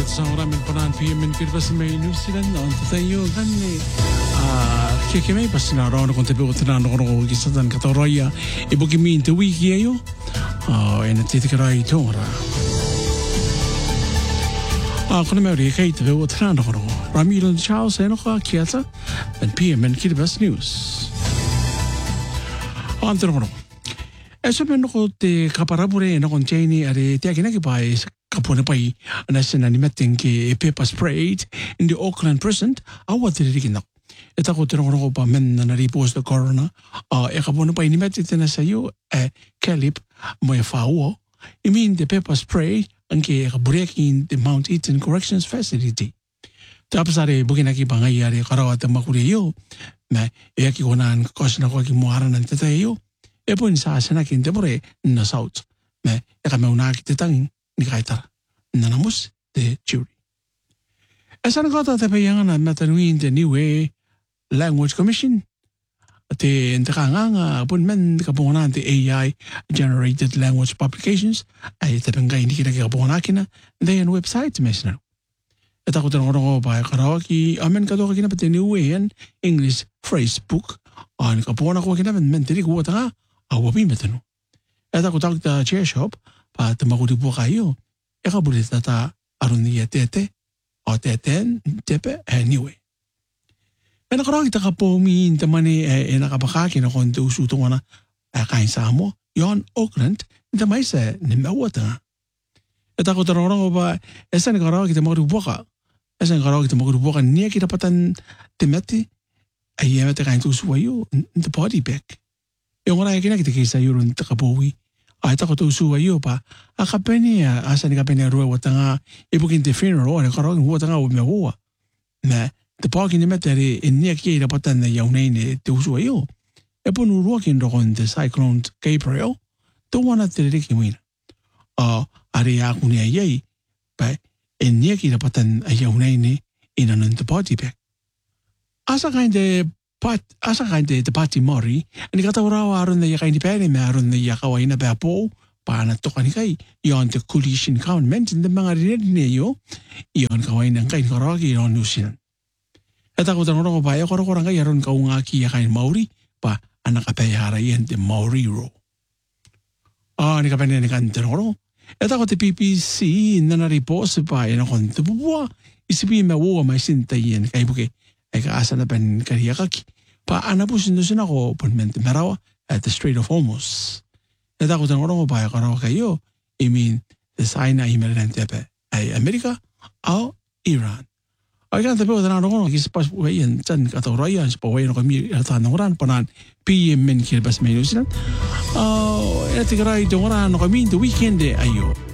sa oran min panan PM min kirbas may New Zealand on tayo ganni keke may pas na ron kon tebe utna no ko gisatan katoroya ibugi min te wiki ayo en titikarai tora kono me ri kai tebe utna no ko Ramiro Charles en ko kiata en PM min kirbas news on tero eso men ko te kaparapure no kon chaini are te akina ki pai kapone pai national animating ki pepper sprayed in the Auckland prison awa te rikina eta ko te no pa men na report the corona e kapone pai animating te na sayo calip mo e fao I mean the pepper spray anke breaking the Mount Eaton Corrections Facility tapsare bugina ki bangai are karawata makure yo me e ki konan kosna ko ki moharan te yo e pun sa sana kin temore na south me e ka meuna ki te tang ni kaitara na namus de jury esa na kota te peyanga na matanui the new language commission te entrakanga pun men ka bona the AI generated language publications ai te penga ni ki ka bona kina they on website mesna eta ko teno ro ba karawaki amen ka do kina pete new en English phrase book an ka bona ko kina men te ko ta awabi metano eta ko ta chair shop pa te maguri po kayo e ka bule ta aruni tete o teten tepe anyway en karawaki ta po mi te mani e na ka baka kina kon te usu to na kain samo yon Auckland te mai se ne mawata eta ko tero ro ba esa ne karawaki te maguri po ka esa ne karawaki te maguri po ka ni ki tapatan te meti ai e te kain tu su yo the body back e ngora kina ki te kisa yurun te kapowi ai ta ko tu su yo pa a kapeni asa ni kapeni ro watanga e bukin te funeral o ka ro watanga o me ho me te parking ni meteri in ni ki ra patan na yo ne te usu yo e ponu ro kin ro on the cyclone Gabriel to wana te riki wina ari a kuni ai pa in ni ki ra patan a yo ne in an the party back asa kain de party mori ani kata ora aron na yakai ni pere me aron na yakawa ina ba po pa na to kan kai yon the coalition government in the mga rinne yo yon kawai nang kai koraki yon nusin eta ko tano ba ya koro koranga yaron ka unga ki yakai maori pa anaka pa yara yen the maori ro ni ka pene ni kan tano eta ko te PPC na report pa ina kon te bua isipi me wo mai sinta yen kai buke ai ka asa na pen kariakaki pa anapusin do sina ko ponmente merawa at the Strait of Hormuz eta ko tano ko pa karo kayo I mean the China imelente pe ai America au Iran ai kan te pe na no ki spas we en tan ka to roya spa we no mi ta no ran panan PM men ki bas me New Zealand e te grai do ran no mi the weekend ayo